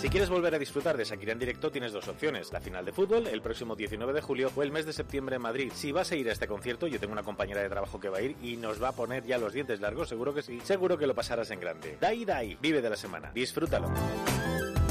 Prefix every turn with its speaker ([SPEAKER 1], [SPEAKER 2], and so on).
[SPEAKER 1] Si quieres volver a disfrutar de Shakira en directo, tienes dos opciones: la final de fútbol el próximo 19 de julio o el mes de septiembre en Madrid. Si vas a ir a este concierto, yo tengo una compañera de trabajo que va a ir y nos va a poner ya los dientes largos, seguro que sí. Seguro que lo pasarás en grande. Dai Dai, vive de la semana. Disfrútalo.